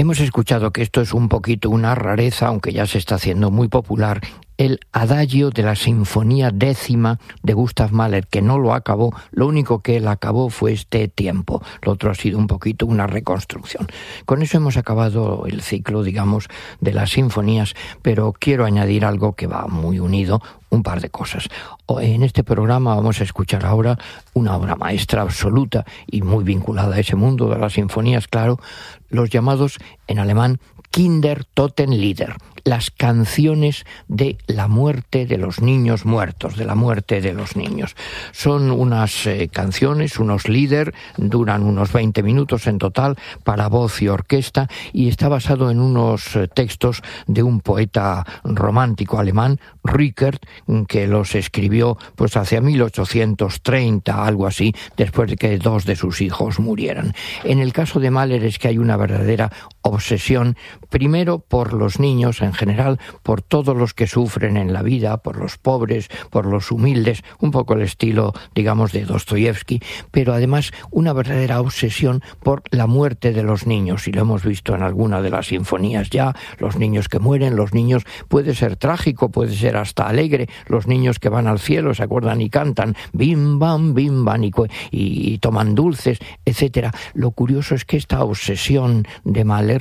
Hemos escuchado, que esto es un poquito una rareza, aunque ya se está haciendo muy popular, el adagio de la Sinfonía Décima de Gustav Mahler, que no lo acabó. Lo único que él acabó fue este tiempo. Lo otro ha sido un poquito una reconstrucción. Con eso hemos acabado el ciclo, digamos, de las sinfonías, pero quiero añadir algo que va muy unido, un par de cosas. En este programa vamos a escuchar ahora una obra maestra absoluta y muy vinculada a ese mundo de las sinfonías, claro, los llamados en alemán Kindertotenlieder, las canciones de la muerte de los niños muertos, de la muerte de los niños. Son unas canciones, unos lieder, duran unos 20 minutos en total, para voz y orquesta, y está basado en unos textos de un poeta romántico alemán, Rückert, que los escribió pues hacia 1830, algo así, después de que 2 de sus hijos murieran. En el caso de Mahler es que hay una verdadera obsesión, primero por los niños en general, por todos los que sufren en la vida, por los pobres, por los humildes, un poco el estilo, digamos, de Dostoyevsky, pero además una verdadera obsesión por la muerte de los niños, y lo hemos visto en alguna de las sinfonías ya, los niños que mueren, los niños, puede ser trágico, puede ser hasta alegre, los niños que van al cielo, se acuerdan y cantan bim bam, y toman dulces, etcétera. Lo curioso es que esta obsesión de Mahler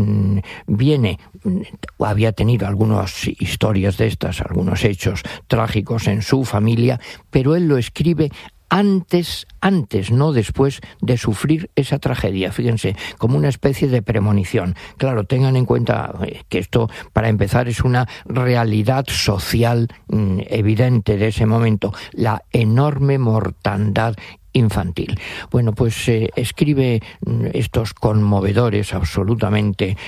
había tenido algunas historias de estas, algunos hechos trágicos en su familia, pero él lo escribe antes, no después de sufrir esa tragedia, fíjense, como una especie de premonición. Claro, tengan en cuenta que esto, para empezar, es una realidad social evidente de ese momento, la enorme mortandad infantil. Bueno, pues escribe estos conmovedores, absolutamente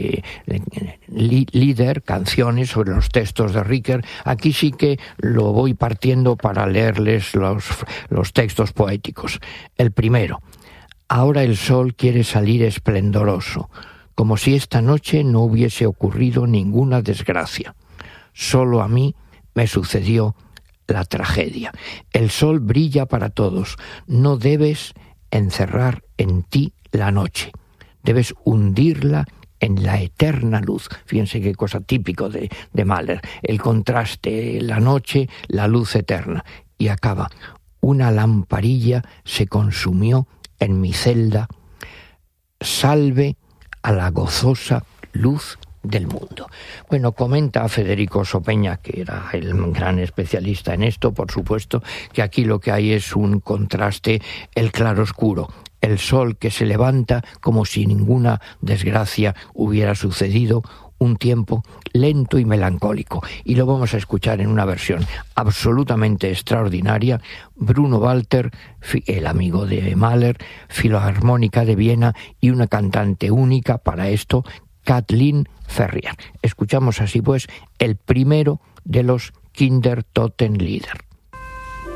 líder, canciones sobre los textos de Ricker. Aquí sí que lo voy partiendo para leerles los textos poéticos. El primero: ahora el sol quiere salir esplendoroso, como si esta noche no hubiese ocurrido ninguna desgracia. Solo a mí me sucedió la tragedia. El sol brilla para todos. No debes encerrar en ti la noche. Debes hundirla en la eterna luz. Fíjense qué cosa típico de Mahler. El contraste, la noche, la luz eterna. Y acaba: una lamparilla se consumió en mi celda. Salve a la gozosa luz del mundo. Bueno, comenta Federico Sopeña, que era el gran especialista en esto, por supuesto, que aquí lo que hay es un contraste, el claroscuro, el sol que se levanta como si ninguna desgracia hubiera sucedido, un tiempo lento y melancólico. Y lo vamos a escuchar en una versión absolutamente extraordinaria. Bruno Walter, el amigo de Mahler, Filarmónica de Viena, y una cantante única para esto, Kathleen Ferrier. Escuchamos así pues el primero de los Kindertotenlieder.